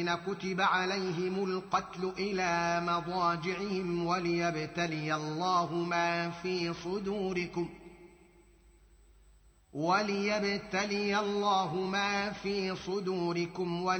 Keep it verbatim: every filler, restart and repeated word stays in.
كتب عليهم القتل إلى مضاجعهم وليبتلي الله ما في صدوركم وليبتلي الله ما في صدوركم